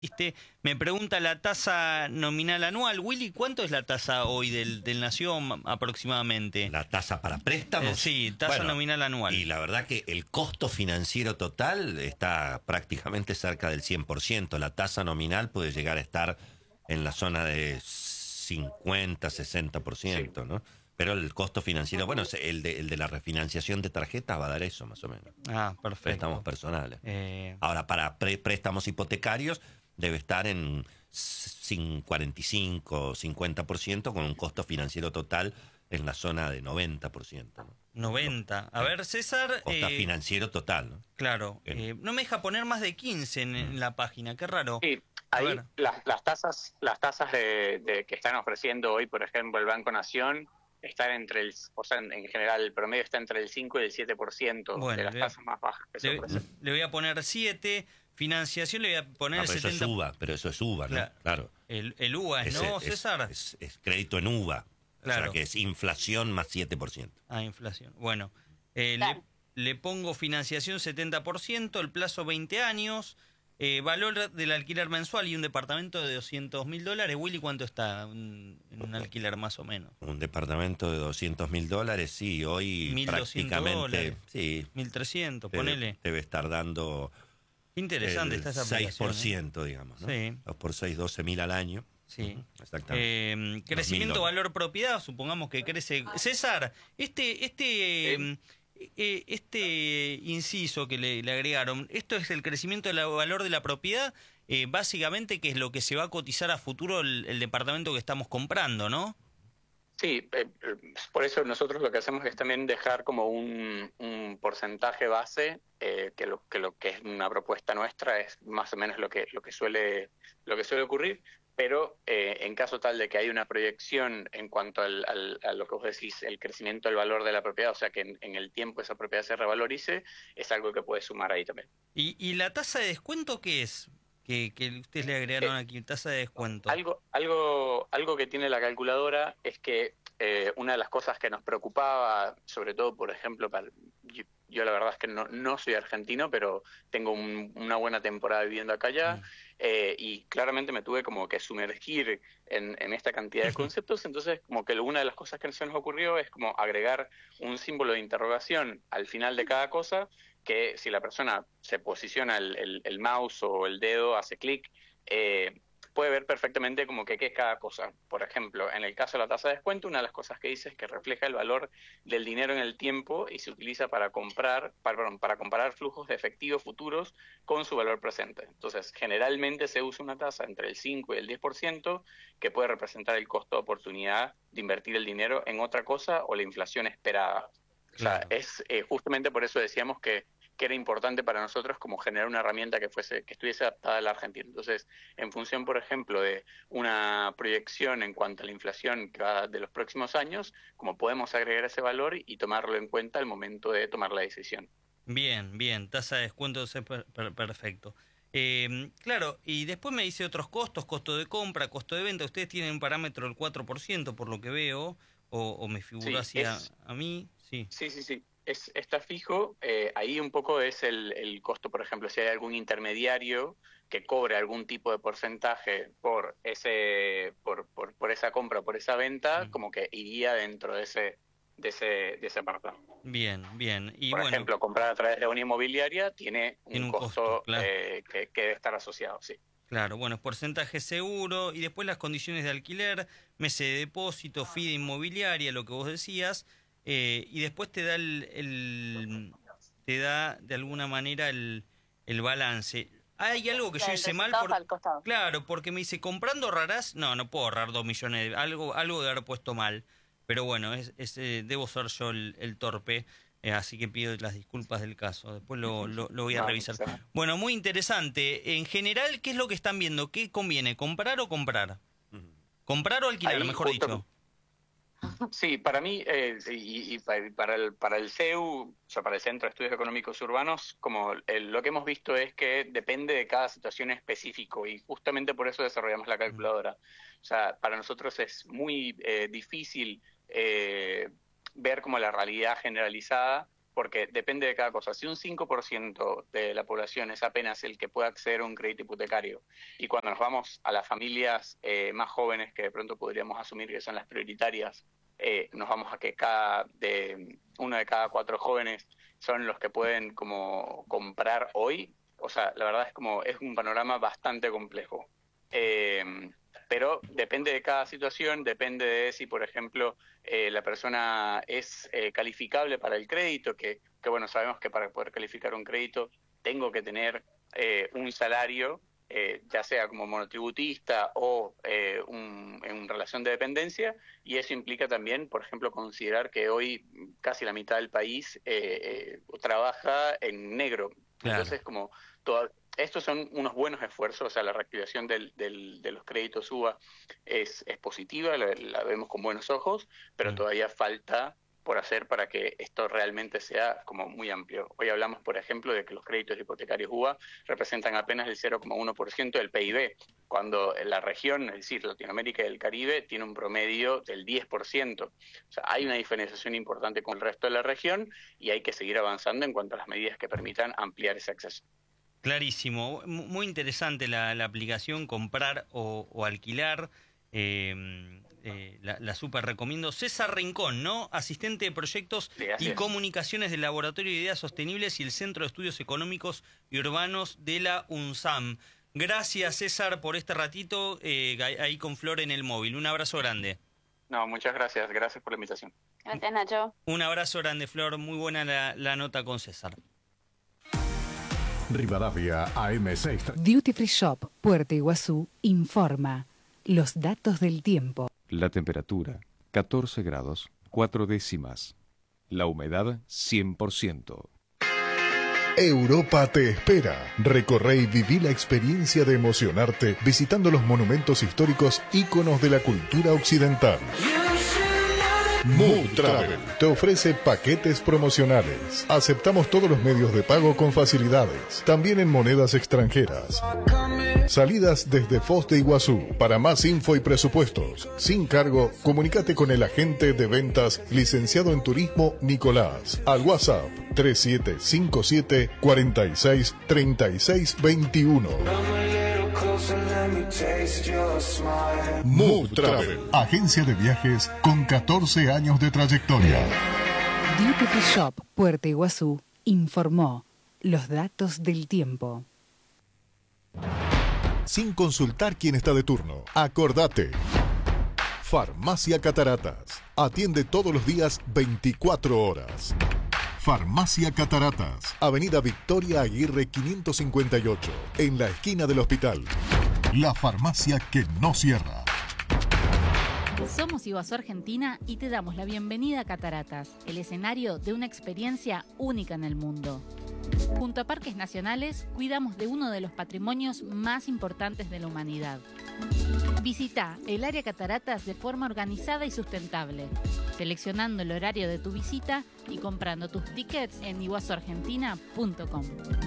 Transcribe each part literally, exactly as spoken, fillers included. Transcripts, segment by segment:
Este, me pregunta la tasa nominal anual. Willy, ¿cuánto es la tasa hoy del, del Nación aproximadamente? La tasa para préstamos. Eh, sí, tasa Bueno, nominal anual. Y la verdad que el costo financiero total está prácticamente cerca del cien por ciento. La tasa nominal puede llegar a estar en la zona de cincuenta, sesenta por ciento, Sí. ¿no? Pero el costo financiero, bueno, el de, el de la refinanciación de tarjetas va a dar eso, más o menos. Ah, perfecto. Préstamos personales. Eh, Ahora, para pre- préstamos hipotecarios debe estar en sin cuarenta y cinco, cincuenta por ciento con un costo financiero total en la zona de noventa por ciento, ¿no? noventa. A ver, César. Costo eh, financiero total, ¿no? Claro. Bien. Eh, no me deja poner más de quince en, en la página. Qué raro. Sí, A ahí ver. las, las tasas, las tasas de, de que están ofreciendo hoy, por ejemplo, el Banco Nación, están entre el, o sea, en general el promedio está entre el cinco y el siete por ciento Bueno, de las le voy a- tasas más bajas que se Le, ofrecen. le voy a poner siete. Financiación le voy a poner Ah, el pero eso es setenta. U V A, pero eso es U V A, ¿no? Claro. Claro. El, el U V A, Ese ¿no, es, César? Es, es crédito en U V A. O Claro. sea que es inflación más siete por ciento. Ah, inflación. Bueno, eh, Claro. le, le pongo financiación setenta por ciento, el plazo veinte años, eh, valor del alquiler mensual y un departamento de doscientos mil dólares. Willy, ¿cuánto está un, en un alquiler más o menos? Un departamento de doscientos mil dólares, sí, hoy mil doscientos prácticamente, dólares. sí, mil trescientos, debe, ponele. debe estar dando Qué interesante el está esa seis aplicación. por ¿eh? ciento, digamos, ¿no? Sí. dos por seis, doce mil al año. Sí. Ujú, exactamente. Eh, crecimiento, dólares. valor, propiedad, supongamos que crece. César, este, este, Sí. eh, este inciso que le, le agregaron, esto es el crecimiento del valor de la propiedad, eh, básicamente que es lo que se va a cotizar a futuro el, el departamento que estamos comprando, ¿no? Sí, eh, eh, por eso nosotros lo que hacemos es también dejar como un, un porcentaje base, eh, que lo que lo que es una propuesta nuestra es más o menos lo que lo que suele lo que suele ocurrir, pero eh, en caso tal de que hay una proyección en cuanto al, al- a lo que vos decís, el crecimiento del valor de la propiedad, o sea que en, en el tiempo esa propiedad se revalorice, es algo que puede sumar ahí también. ¿Y, y la tasa de descuento qué es? Que, que ustedes le agregaron aquí, tasa de descuento. Algo, algo, algo que tiene la calculadora es que eh, una de las cosas que nos preocupaba, sobre todo, por ejemplo, para, yo, yo la verdad es que no, no soy argentino, pero tengo un- una buena temporada viviendo acá ya, Mm. eh, y claramente me tuve como que sumergir en, en esta cantidad de conceptos, entonces como que una de las cosas que se nos ocurrió es como agregar un símbolo de interrogación al final de cada cosa, que si la persona se posiciona el, el, el mouse o el dedo, hace clic, eh, puede ver perfectamente como que qué es cada cosa. Por ejemplo, en el caso de la tasa de descuento, una de las cosas que dice es que refleja el valor del dinero en el tiempo y se utiliza para comprar, para, perdón, para comparar flujos de efectivo futuros con su valor presente. Entonces, generalmente se usa una tasa entre el cinco y el diez por ciento que puede representar el costo de oportunidad de invertir el dinero en otra cosa o la inflación esperada. O sea, Claro. es eh, justamente por eso decíamos que, que era importante para nosotros como generar una herramienta que fuese que estuviese adaptada a la Argentina. Entonces, en función, por ejemplo, de una proyección en cuanto a la inflación que va de los próximos años, como podemos agregar ese valor y tomarlo en cuenta al momento de tomar la decisión. Bien, bien, tasa de descuento es per- per- perfecto. Eh, claro, y después me dice otros costos, costo de compra, costo de venta. Ustedes tienen un parámetro del cuatro por ciento por lo que veo, o, o me figuró Sí, así a, es- a mí, sí. Sí, sí, sí. Es, está fijo. Eh, ahí un poco es el, el costo, por ejemplo, si hay algún intermediario que cobre algún tipo de porcentaje por ese, por, por, por esa compra, por esa venta, Mm. como que iría dentro de ese, de ese, de ese apartado. Bien, bien. Y Por bueno, ejemplo, comprar a través de una inmobiliaria tiene un, Tiene un costo, costo, claro. eh, que, que debe estar asociado, sí. claro, bueno, es porcentaje seguro y después las condiciones de alquiler, meses de depósito, fee de inmobiliaria, lo que vos decías, eh, y después te da el, el- te da de alguna manera el, el balance. Hay algo que yo El hice mal resultado por, al costado. claro, porque me dice comprando ahorrarás, no, no puedo ahorrar dos millones, de- algo, algo de haber puesto mal, pero bueno, es, es, eh, debo ser yo el, el torpe. Eh, así que pido las disculpas del caso. Después lo, lo, lo voy a No, revisar. o sea, Bueno, muy interesante. En general, ¿qué es lo que están viendo? ¿Qué conviene? ¿Comprar o comprar? Ujú. ¿Comprar o alquilar, ahí mejor justo- dicho? Sí, para mí, eh, sí, y, y pa- para el, para el C E U, o sea, para el Centro de Estudios Económicos Urbanos, como el- lo que hemos visto es que depende de cada situación específico y justamente por eso desarrollamos la calculadora. O sea, para nosotros es muy eh, difícil eh, ver como la realidad generalizada porque depende de cada cosa. Si un cinco por ciento de la población es apenas el que puede acceder a un crédito hipotecario, y cuando nos vamos a las familias eh, más jóvenes, que de pronto podríamos asumir que son las prioritarias, eh, nos vamos a que cada de uno de cada cuatro jóvenes son los que pueden como comprar hoy. O sea, la verdad es como es un panorama bastante complejo. Eh, pero depende de cada situación, depende de si, por ejemplo, eh, la persona es eh, calificable para el crédito, que, que bueno, sabemos que para poder calificar un crédito tengo que tener eh, un salario, eh, ya sea como monotributista o eh, un, en relación de dependencia, y eso implica también, por ejemplo, considerar que hoy casi la mitad del país eh, eh, trabaja en negro. Claro. Entonces, como toda, estos son unos buenos esfuerzos, o sea, la reactivación del, del, de los créditos U B A es, es positiva, la, la vemos con buenos ojos, pero mm. todavía falta por hacer para que esto realmente sea como muy amplio. Hoy hablamos, por ejemplo, de que los créditos hipotecarios U B A representan apenas el cero coma uno por ciento del P I B, cuando la región, es decir, Latinoamérica y el Caribe, tiene un promedio del diez por ciento. O sea, hay una diferenciación importante con el resto de la región y hay que seguir avanzando en cuanto a las medidas que permitan ampliar ese acceso. Clarísimo, muy interesante la, la aplicación Comprar o, o Alquilar, eh, eh, la, la super recomiendo. César Rincón, ¿no? Asistente de Proyectos y Comunicaciones del Laboratorio de Ideas Sostenibles y el Centro de Estudios Económicos y Urbanos de la UNSAM. Gracias, César, por este ratito eh, ahí con Flor en el móvil. Un abrazo grande. No, muchas gracias, gracias por la invitación. Gracias, Nacho. Un abrazo grande, Flor, muy buena la, la nota con César. Rivadavia A M seis. Duty Free Shop, Puerto Iguazú, informa los datos del tiempo. La temperatura, catorce grados, cuatro décimas. La humedad, cien por ciento. Europa te espera. Recorre y viví la experiencia de emocionarte visitando los monumentos históricos íconos de la cultura occidental. Mood Travel te ofrece paquetes promocionales. Aceptamos todos los medios de pago con facilidades, también en monedas extranjeras. Salidas desde Foz de Iguazú. Para más info y presupuestos, sin cargo, comunícate con el agente de ventas licenciado en turismo Nicolás al WhatsApp tres siete cinco siete, cuatro seis, tres seis dos uno. Mood Travel, agencia de viajes con catorce años de trayectoria. Duty Free Shop, Puerto Iguazú, informó los datos del tiempo. Sin consultar quién está de turno, acordate. Farmacia Cataratas, atiende todos los días veinticuatro horas. Farmacia Cataratas, Avenida Victoria Aguirre quinientos cincuenta y ocho, en la esquina del hospital. La farmacia que no cierra. Somos Iguazú Argentina y te damos la bienvenida a Cataratas, el escenario de una experiencia única en el mundo. Junto a Parques Nacionales, cuidamos de uno de los patrimonios más importantes de la humanidad. Visita el área Cataratas de forma organizada y sustentable, seleccionando el horario de tu visita y comprando tus tickets en iguazu argentina punto com.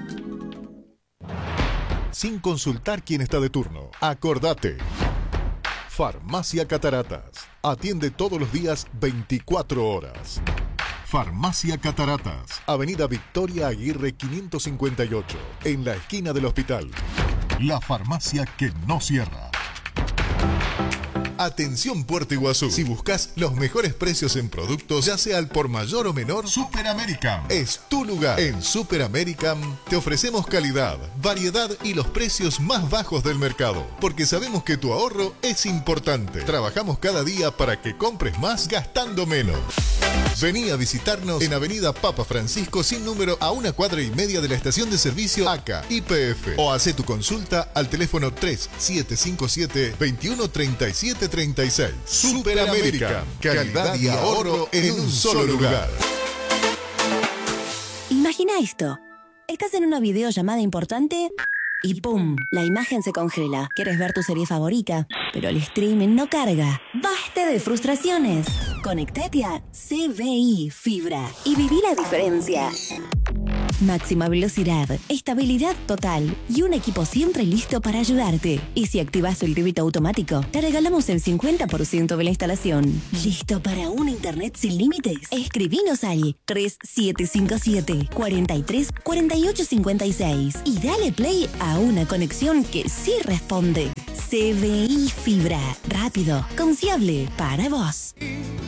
Sin consultar quién está de turno, acordate. Farmacia Cataratas, atiende todos los días veinticuatro horas. Farmacia Cataratas, Avenida Victoria Aguirre quinientos cincuenta y ocho, en la esquina del hospital. La farmacia que no cierra. Atención Puerto Iguazú, si buscas los mejores precios en productos, ya sea al por mayor o menor, Super American es tu lugar. En Super American te ofrecemos calidad, variedad y los precios más bajos del mercado, porque sabemos que tu ahorro es importante. Trabajamos cada día para que compres más gastando menos. Vení a visitarnos en Avenida Papa Francisco sin número, a una cuadra y media de la estación de servicio A C A Y P F, o hace tu consulta al teléfono tres siete cinco siete, veintiuno treinta y siete treinta y seis. Super American, calidad y ahorro en un solo lugar. Imagina esto: estás en una videollamada importante y ¡pum! La imagen se congela. Quieres ver tu serie favorita, pero el streaming no carga. ¡Basta de frustraciones! Conectate a C B I Fibra y viví la diferencia. Máxima velocidad, estabilidad total y un equipo siempre listo para ayudarte. Y si activas el débito automático, te regalamos el cincuenta por ciento de la instalación. ¿Listo para un internet sin límites? Escribinos al tres siete cinco siete, cuatro tres, cuatro ocho cinco seis y dale play a una conexión que sí responde. C B I Fibra, rápido, confiable, para vos.